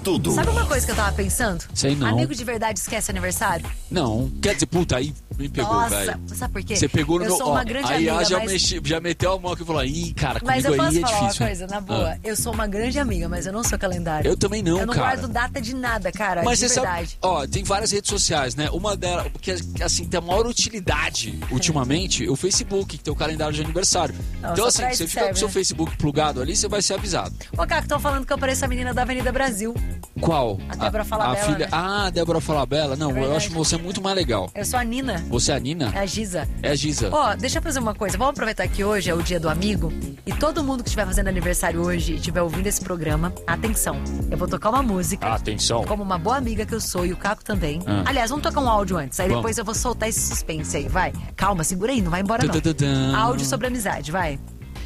tudo. Sabe uma coisa que eu tava pensando? Sei não. Amigo de verdade esquece aniversário? Não, quer dizer, puta, aí me pegou, velho. Nossa, sabe por quê? Você pegou no eu meu... sou uma grande aí amiga, já meteu a mão aqui e falou, ih, cara, mas comigo eu aí posso é falar difícil. uma coisa, na boa. Eu sou uma grande amiga, mas eu não sou calendário. Eu também não, Eu não cara. guardo data de nada, cara, Mas de você verdade. sabe, tem várias redes sociais, né? Uma delas, porque assim, tem a maior utilidade ultimamente, o Facebook, que tem o calendário de aniversário. Não, Então só assim, pra você isso fica serve, com o seu né? Facebook plugado ali, você vai ser avisado. Ô, Caco, estão falando que eu pareço a menina da Avenida Brasil. Qual? A Débora Falabella, A filha... né? Ah, a Débora Falabella. Não, eu verdade. acho você muito mais legal. Eu sou a Nina. Você é a Nina? É a Giza. É a Giza. Ó, deixa eu fazer uma coisa. Vamos aproveitar que hoje é o dia do amigo. E todo mundo que estiver fazendo aniversário hoje e estiver ouvindo esse programa, atenção. Eu vou tocar uma música. Atenção. Como uma boa amiga que eu sou e o Caco também. Aliás, vamos tocar um áudio antes. Aí Vamos. depois eu vou soltar esse suspense aí, vai. Calma, segura aí, não vai embora não. Tadadã. Áudio sobre amizade, vai.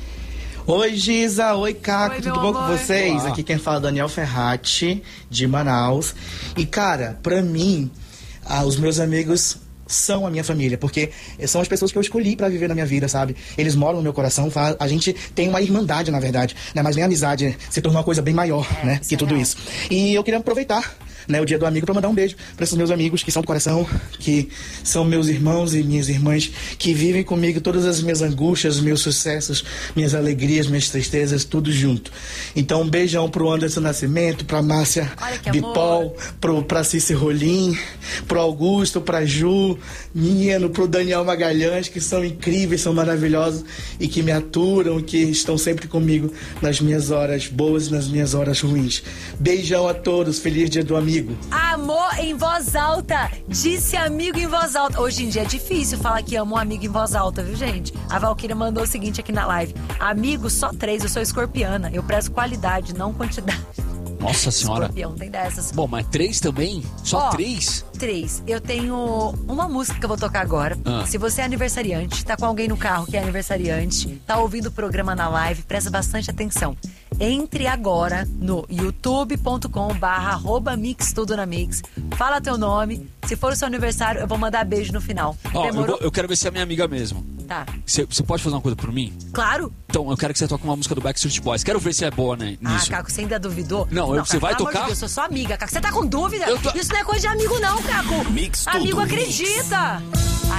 Oi, Giza. Oi, Caco. Oi, tudo meu bom amor. com vocês? Olá. Aqui quem fala é Daniel Ferrati, de Manaus. E, cara, pra mim, os meus amigos são a minha família, porque são as pessoas que eu escolhi pra viver na minha vida, sabe? Eles moram no meu coração, a gente tem uma irmandade, na verdade, né? Mas nem a amizade se tornou uma coisa bem maior, né? isso Que é tudo real. isso. E eu queria aproveitar, né, o dia do amigo pra mandar um beijo pra esses meus amigos que são do coração, que são meus irmãos e minhas irmãs, que vivem comigo todas as minhas angústias, meus sucessos, minhas alegrias, minhas tristezas, tudo junto. Então, um beijão pro Anderson Nascimento, pra Márcia Olha que Bipol, pra Cici Rolim, pro Augusto, pra Ju, Nino, pro Daniel Magalhães, que são incríveis, são maravilhosos e que me aturam, que estão sempre comigo nas minhas horas boas e nas minhas horas ruins. Beijão a todos, feliz dia do amigo. Amor em voz alta. Disse amigo em voz alta. Hoje em dia é difícil falar que amo um amigo em voz alta, viu, gente? A Valquíria mandou o seguinte aqui na live. Amigo, só 3, eu sou escorpiana. Eu prezo qualidade, não quantidade. Nossa senhora. Escorpião, tem dessas. Bom, mas 3 também? Só Ó, 3? 3. Eu tenho uma música que eu vou tocar agora. Se você é aniversariante, tá com alguém no carro que é aniversariante, tá ouvindo o programa na live, presta bastante atenção. Entre agora no youtube.com/mixtudonamix. Fala teu nome. Se for o seu aniversário, eu vou mandar beijo no final. Ó, Demorou? eu quero ver se é minha amiga mesmo. Tá. Você pode fazer uma coisa por mim? Claro. Então, eu quero que você toque uma música do Backstreet Boys. Quero ver se é boa, né, Ah, nisso. Caco, você ainda duvidou? Não, você Caco, vai pelo amor tocar? de Deus, eu sou sua amiga, Caco. Você tá com dúvida? Eu tô- Isso não é coisa de amigo, não, Caco. Mix tudo, Amigo mix. acredita.